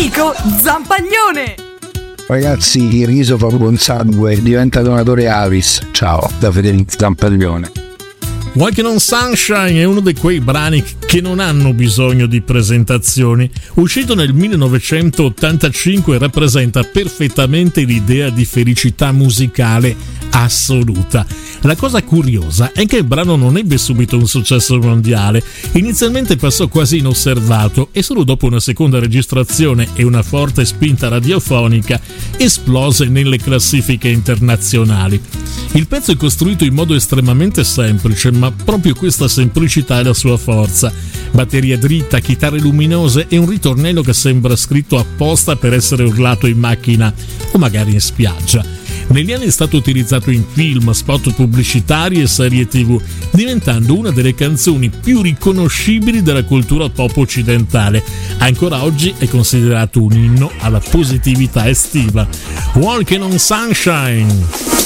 Nico Zampaglione. Ragazzi, il riso fa buon sangue, diventa donatore Avis. Ciao, da Federico Zampaglione. Walking on Sunshine è uno di quei brani che non hanno bisogno di presentazioni. Uscito nel 1985, rappresenta perfettamente l'idea di felicità musicale assoluta. La cosa curiosa è che il brano non ebbe subito un successo mondiale. Inizialmente passò quasi inosservato e solo dopo una seconda registrazione e una forte spinta radiofonica esplose nelle classifiche internazionali. Il pezzo è costruito in modo estremamente semplice, ma proprio questa semplicità è la sua forza. Batteria dritta, chitarre luminose e un ritornello che sembra scritto apposta per essere urlato in macchina o magari in spiaggia. Negli anni è stato utilizzato in film, spot pubblicitari e serie TV, diventando una delle canzoni più riconoscibili della cultura pop occidentale. Ancora oggi è considerato un inno alla positività estiva. Walking on Sunshine.